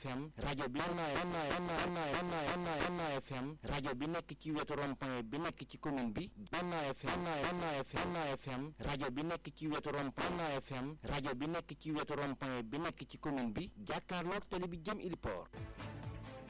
FM rajo bi FM rajo bi nekk ci wetu rond-point bi nekk ci commune bi FM rajo bi nekk ci wetu rond-point FM rajo bi nekk ci wetu rond-point bi nekk ci commune bi jàkkaarloog télé bi jëm Ili Port